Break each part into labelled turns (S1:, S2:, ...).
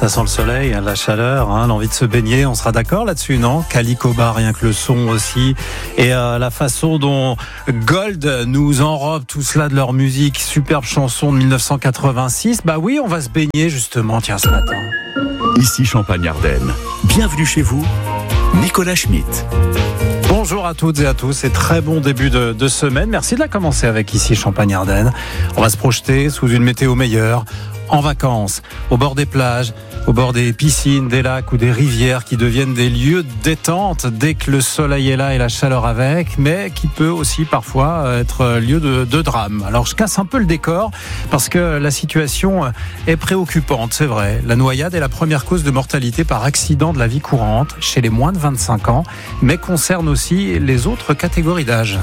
S1: Ça sent le soleil, la chaleur, l'envie de se baigner. On sera d'accord là-dessus, non? Calicoba, rien que le son aussi. Et la façon dont Gold nous enrobe tout cela de leur musique. Superbe chanson de 1986. Bah oui, on va se baigner justement, tiens, ce matin.
S2: Ici Champagne-Ardenne. Bienvenue chez vous, Nicolas Schmitt.
S1: Bonjour à toutes et à tous et très bon début de semaine. Merci de la commencer avec Ici Champagne-Ardenne. On va se projeter sous une météo meilleure, en vacances, au bord des plages, au bord des piscines, des lacs ou des rivières qui deviennent des lieux de détente dès que le soleil est là et la chaleur avec, mais qui peut aussi parfois être lieu de drame. Alors je casse un peu le décor parce que la situation est préoccupante, c'est vrai. La noyade est la première cause de mortalité par accident de la vie courante chez les moins de 25 ans, mais concerne aussi les autres catégories d'âge.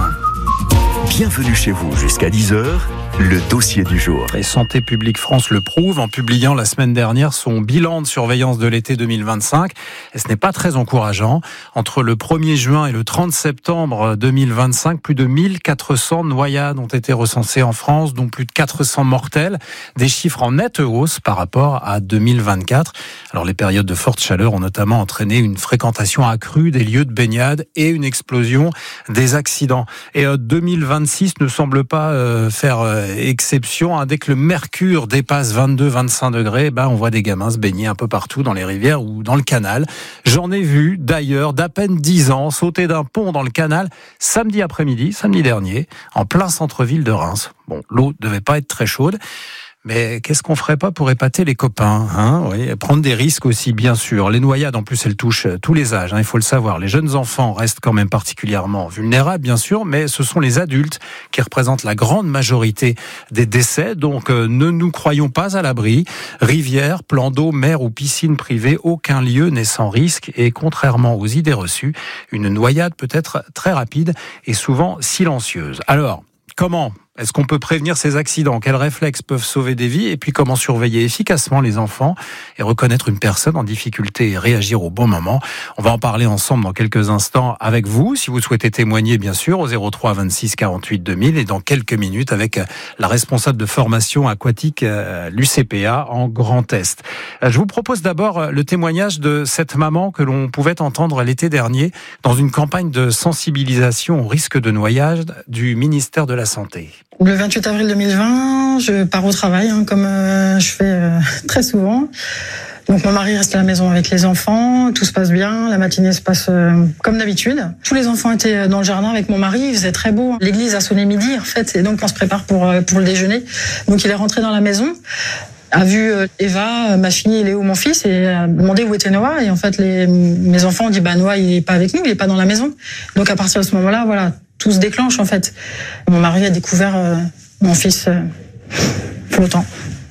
S2: Bienvenue chez vous jusqu'à 10h, le dossier du jour.
S1: Et Santé publique France le prouve en publiant la semaine dernière son bilan de surveillance de l'été 2025. Et ce n'est pas très encourageant. Entre le 1er juin et le 30 septembre 2025, plus de 1400 noyades ont été recensées en France, dont plus de 400 mortels. Des chiffres en nette hausse par rapport à 2024. Alors les périodes de forte chaleur ont notamment entraîné une fréquentation accrue des lieux de baignade et une explosion des accidents. Et 2026 ne semble pas faire exception. Dès que le mercure dépasse 22-25 degrés, on voit des gamins se baigner un peu partout dans les rivières ou dans le canal. J'en ai vu d'ailleurs d'à peine 10 ans sauter d'un pont dans le canal samedi dernier, en plein centre-ville de Reims. Bon, l'eau devait pas être très chaude. Mais qu'est-ce qu'on ferait pas pour épater les copains, Oui, prendre des risques aussi, bien sûr. Les noyades, en plus, elles touchent tous les âges, il faut le savoir. Les jeunes enfants restent quand même particulièrement vulnérables, bien sûr, mais ce sont les adultes qui représentent la grande majorité des décès. Donc, ne nous croyons pas à l'abri. Rivières, plans d'eau, mer ou piscine privée, aucun lieu n'est sans risque. Et contrairement aux idées reçues, une noyade peut être très rapide et souvent silencieuse. Alors, comment est-ce qu'on peut prévenir ces accidents? Quels réflexes peuvent sauver des vies? Et puis comment surveiller efficacement les enfants et reconnaître une personne en difficulté et réagir au bon moment? On va en parler ensemble dans quelques instants avec vous. Si vous souhaitez témoigner, bien sûr, au 03 26 48 2000 et dans quelques minutes avec la responsable de formation aquatique l'UCPA en Grand Est. Je vous propose d'abord le témoignage de cette maman que l'on pouvait entendre l'été dernier dans une campagne de sensibilisation au risque de noyade du ministère de la Santé.
S3: Le 28 avril 2020, je pars au travail, comme je fais très souvent. Donc mon mari reste à la maison avec les enfants, tout se passe bien, la matinée se passe comme d'habitude. Tous les enfants étaient dans le jardin avec mon mari, il faisait très beau. L'église a sonné midi en fait, et donc on se prépare pour le déjeuner. Donc il est rentré dans la maison, a vu Eva, ma fille, et Léo, mon fils, et a demandé où était Noah. Et en fait mes enfants ont dit Noah il est pas avec nous, il est pas dans la maison. Donc à partir de ce moment-là, voilà, tout se déclenche en fait. Mon mari a découvert mon fils flottant.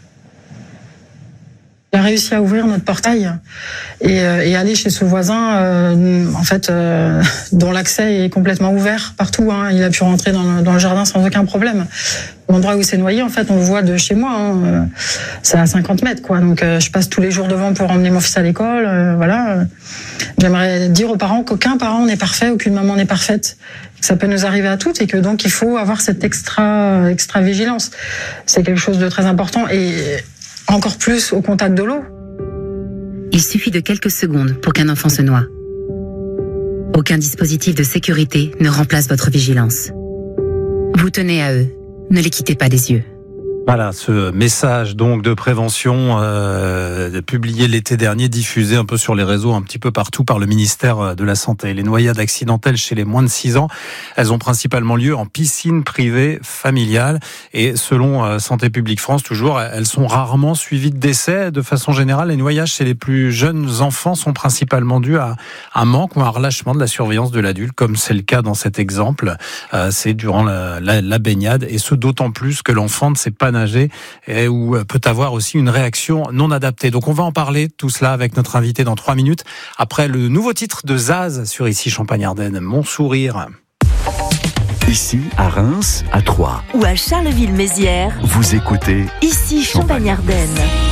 S3: Il a réussi à ouvrir notre portail et aller chez ce voisin, dont l'accès est complètement ouvert partout. Il a pu rentrer dans le jardin sans aucun problème. L'endroit où il s'est noyé, en fait, on le voit de chez moi. C'est à 50 mètres, quoi. Donc, je passe tous les jours devant pour emmener mon fils à l'école. J'aimerais dire aux parents qu'aucun parent n'est parfait, aucune maman n'est parfaite. Ça peut nous arriver à toutes et que donc il faut avoir cette extra vigilance. C'est quelque chose de très important et encore plus au contact de l'eau.
S4: Il suffit de quelques secondes pour qu'un enfant se noie. Aucun dispositif de sécurité ne remplace votre vigilance. Vous tenez à eux, ne les quittez pas des yeux.
S1: Voilà, ce message donc de prévention publié l'été dernier, diffusé un peu sur les réseaux, un petit peu partout par le ministère de la Santé. Les noyades accidentelles chez les moins de 6 ans, elles ont principalement lieu en piscine privée familiale. Et selon Santé publique France, toujours, elles sont rarement suivies de décès. De façon générale, les noyages chez les plus jeunes enfants sont principalement dus à un manque ou un relâchement de la surveillance de l'adulte, comme c'est le cas dans cet exemple. C'est durant la baignade, et ce d'autant plus que l'enfant ne sait pas nager et où peut avoir aussi une réaction non adaptée. Donc on va en parler tout cela avec notre invité dans 3 minutes après le nouveau titre de Zaz sur Ici Champagne-Ardenne, Mon sourire.
S2: Ici à Reims, à Troyes
S5: ou à Charleville-Mézières.
S2: Vous écoutez
S5: Ici Champagne-Ardenne.